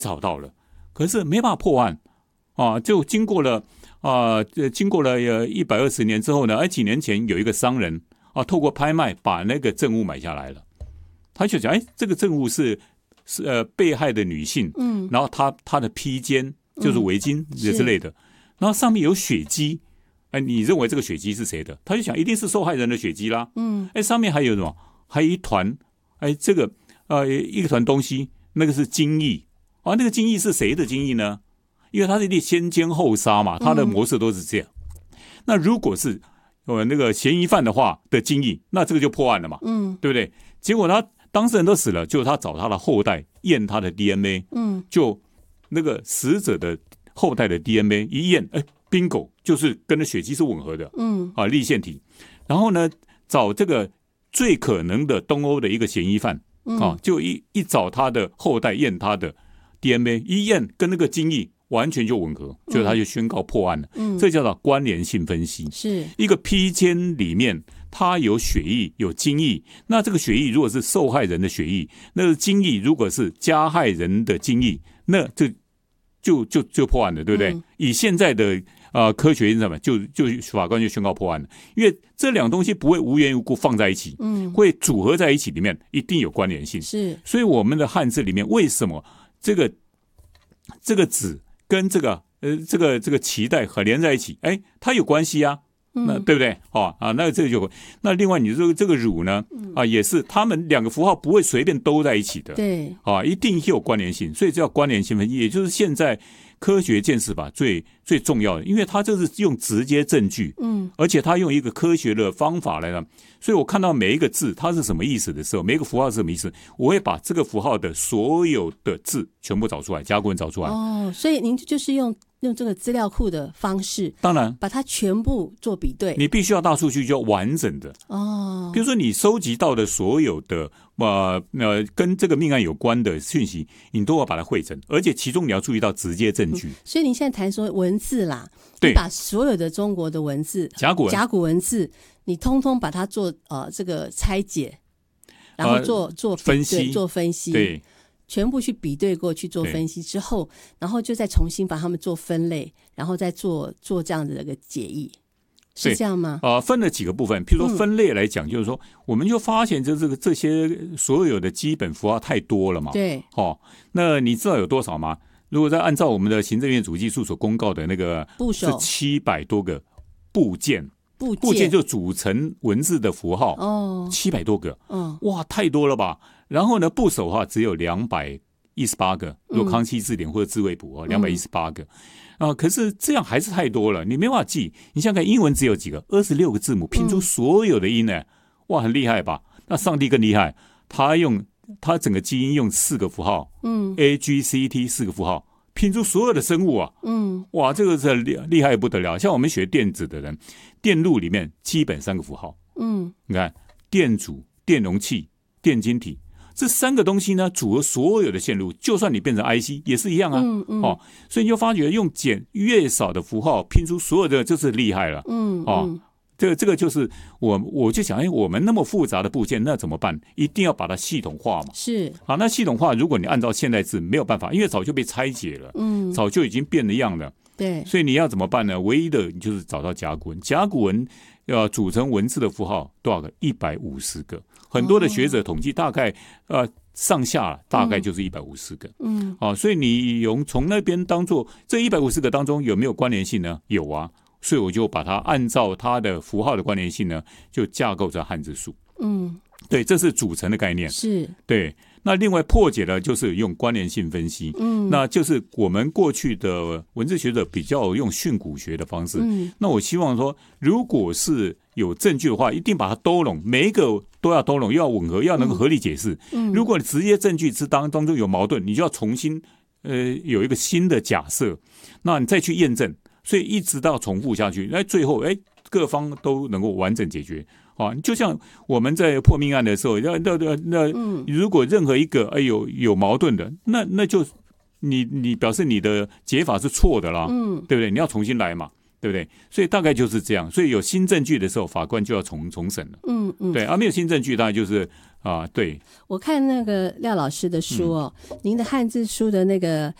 找到了，可是没办法破案啊，就经过了120年之后呢，几年前有一个商人啊，透过拍卖把那个证物买下来了。他就讲，这个证物是被害的女性，然后她的披肩就是围巾之类的，然后上面有血迹，你认为这个血迹是谁的？他就想一定是受害人的血迹啦。上面还有什么？还有一团，这个一团东西，那个是精液啊，那个精液是谁的精液呢？因为他是一定先奸后杀嘛，他的模式都是这样。那如果是那个嫌疑犯的话的精液，那这个就破案了嘛，对不对？结果他当事人都死了，就他找他的后代验他的 DNA，就那个死者的后代的 DNA 一验，bingo， 就是跟那血迹是吻合的，粒线体。然后呢，找这个最可能的东欧的一个嫌疑犯，就一找他的后代验他的 DNA， 一验跟那个精液完全就吻合，所以他就宣告破案了。这叫做关联性分析。是一个披肩里面，它有血液有精液，那这个血液如果是受害人的血液，那个精液如果是加害人的精液，那就破案了，对不对？以现在的科学什么，就法官就宣告破案了，因为这两东西不会无缘无故放在一起，会组合在一起，里面一定有关联性。是，所以我们的汉字里面为什么这个子跟这个脐带和连在一起，它有关系啊。那对不对？那这个就那另外你说这个乳呢也是他们两个符号不会随便都在一起的，对一定有关联性，所以叫关联性分析，也就是现在科学鉴识法最重要的，因为它这是用直接证据，而且它用一个科学的方法来的，所以我看到每一个字它是什么意思的时候，每一个符号是什么意思，我会把这个符号的所有的字全部找出来，甲骨文找出来。 所以您就是用这个资料库的方式， 当然把它全部做比对。 你必须要大数据，就要完整的比如说你收集到的所有的跟这个命案有关的讯息，你都要把它汇整，而且其中你要注意到直接证据。 所以您现在谈说文字啦， 对， 你把所有的中国的文字甲骨文字，你通通把它做这个拆解，然后做分析，对。全部去比对过去做分析之后，然后就再重新把它们做分类，然后再做这样的一个解译，是这样吗？ 分了几个部分，譬如说分类来讲，就是说我们就发现这些所有的基本符号太多了嘛。 对， 那你知道有多少吗？如果再按照我们的行政院主计处所公告的那个部首， 是700多个部件就组成文字的符号，700多个，哇，太多了吧？然后呢，部首的话只有218个，如果康熙字典或者字卫补218个，可是这样还是太多了，你没办法记。你想想看，英文只有几个，26个字母拼出所有的音呢，哇，很厉害吧？那上帝更厉害，他整个基因用4个符号，A G C T 4个符号。拼出所有的生物啊，哇，这个是厉害不得了。像我们学电子的人，电路里面基本3个符号，你看电阻、电容器、电晶体这3个东西呢，组合所有的线路，就算你变成 IC 也是一样啊，所以你就发觉用越少的符号拼出所有的，就是厉害了，这个就是我就想，我们那么复杂的部件，那怎么办？一定要把它系统化嘛。是，好，那系统化，如果你按照现代字没有办法，因为早就被拆解了，早就已经变了样了。对，所以你要怎么办呢？唯一的你就是找到甲骨文，甲骨文要组成文字的符号多少个？150个。很多的学者统计，大概上下大概就是150个。所以你从那边当做这150个当中有没有关联性呢？有啊。所以我就把它按照它的符号的关联性呢，就架构成汉字数。对，这是组成的概念。是，对。那另外破解呢，就是用关联性分析。那就是我们过去的文字学者比较用训诂学的方式。那我希望说，如果是有证据的话，一定把它兜拢，每一个都要兜拢，又要吻合，要能够合理解释。如果你直接证据当中有矛盾，你就要重新有一个新的假设，那你再去验证。所以一直到重复下去，最后各方都能够完整解决。就像我们在破命案的时候，如果任何一个有矛盾的，那就你表示你的解法是错的啦，对不对？你要重新来嘛，对不对？所以大概就是这样。所以有新证据的时候，法官就要重审了。对，没有新证据，当然就是对， 我看那个廖老师的书哦，您的汉字书的那个